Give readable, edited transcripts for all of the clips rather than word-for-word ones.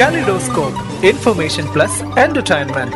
Kaleidoscope, information plus entertainment.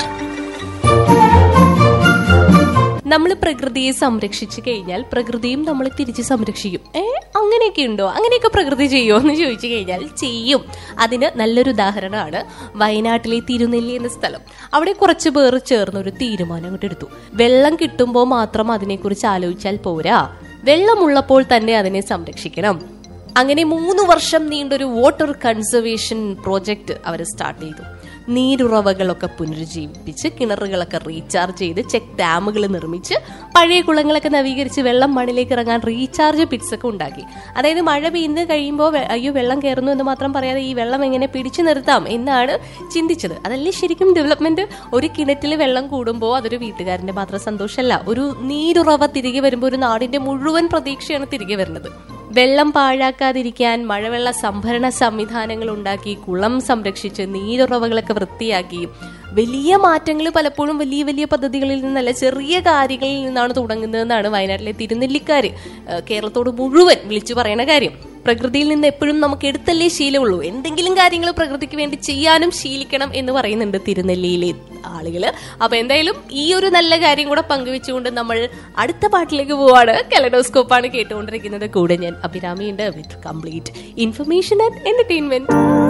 നമ്മൾ പ്രകൃതിയെ സംരക്ഷിച്ചു കഴിഞ്ഞാൽ പ്രകൃതിയും നമ്മളെ തിരിച്ച് സംരക്ഷിക്കും. അങ്ങനെയൊക്കെ ഉണ്ടോ? അങ്ങനെയൊക്കെ പ്രകൃതി ചെയ്യുമോ എന്ന് ചോദിച്ചു കഴിഞ്ഞാൽ ചെയ്യും. അതിന് നല്ലൊരു ഉദാഹരണമാണ് വയനാട്ടിലെ തിരുനെല്ലി എന്ന സ്ഥലം. അവിടെ കുറച്ച് പേർ ചേർന്നൊരു തീരുമാനം അങ്ങോട്ട് എടുത്തു. വെള്ളം കിട്ടുമ്പോൾ മാത്രം അതിനെക്കുറിച്ച് ആലോചിച്ചാൽ പോരാ, വെള്ളമുള്ളപ്പോൾ തന്നെ അതിനെ സംരക്ഷിക്കണം. അങ്ങനെ 3 വർഷം നീണ്ടൊരു വാട്ടർ കൺസർവേഷൻ പ്രോജക്റ്റ് അവർ സ്റ്റാർട്ട് ചെയ്തു. നീരുറവകളൊക്കെ പുനരുജ്ജീവിപ്പിച്ച്, കിണറുകളൊക്കെ റീചാർജ് ചെയ്ത്, ചെക്ക് ഡാമുകൾ നിർമ്മിച്ച്, പഴയ കുളങ്ങളൊക്കെ നവീകരിച്ച്, വെള്ളം മണ്ണിലേക്ക് ഇറങ്ങാൻ റീചാർജ് പിറ്റ്സ് ഒക്കെ ഉണ്ടാക്കി. അതായത് മഴ പെയ്ത് കഴിയുമ്പോൾ അയ്യോ വെള്ളം കയറുന്നു എന്ന് മാത്രം പറയാതെ ഈ വെള്ളം എങ്ങനെ പിടിച്ചു നിർത്താം എന്നാണ് ചിന്തിച്ചത്. അതല്ലേ ശരിക്കും ഡെവലപ്മെന്റ്. ഒരു കിണറ്റിൽ വെള്ളം കൂടുമ്പോൾ അതൊരു വീട്ടുകാരന്റെ മാത്രം സന്തോഷമല്ല, ഒരു നീരുറവ തിരികെ വരുമ്പോൾ ഒരു നാടിന്റെ മുഴുവൻ പ്രതീക്ഷയാണ് തിരികെ വരുന്നത്. വെള്ളം പാഴാക്കാതിരിക്കാൻ മഴവെള്ള സംഭരണ സംവിധാനങ്ങൾ ഉണ്ടാക്കി, കുളം സംരക്ഷിച്ച്, നീരുറവകളൊക്കെ വൃത്തിയാക്കി, വലിയ മാറ്റങ്ങൾ പലപ്പോഴും വലിയ വലിയ പദ്ധതികളിൽ നിന്നല്ല, ചെറിയ കാര്യങ്ങളിൽ നിന്നാണ് തുടങ്ങുന്നതെന്നാണ് വയനാട്ടിലെ തിരുനെല്ലിക്കാര് കേരളത്തോട് മുഴുവൻ വിളിച്ചു പറയുന്ന കാര്യം. പ്രകൃതിയിൽ നിന്ന് എപ്പോഴും നമുക്ക് എടുത്തല്ലേ ശീലമുള്ളൂ, എന്തെങ്കിലും കാര്യങ്ങൾ പ്രകൃതിക്ക് വേണ്ടി ചെയ്യാനും ശീലിക്കണം എന്ന് പറയുന്നുണ്ട് തിരുനെല്ലിയിലെ ആളുകള്. അപ്പൊ എന്തായാലും ഈ ഒരു നല്ല കാര്യം കൂടെ പങ്കുവെച്ചുകൊണ്ട് നമ്മൾ അടുത്ത പാട്ടിലേക്ക് പോവാണ്. കലഡോസ്കോപ്പാണ് കേട്ടുകൊണ്ടിരിക്കുന്നത്. കൂടെ ഞാൻ അഭിരാമിയുണ്ട് വിത്ത് കംപ്ലീറ്റ് ഇൻഫർമേഷൻ ആൻഡ് എന്റർടൈൻമെന്റ്.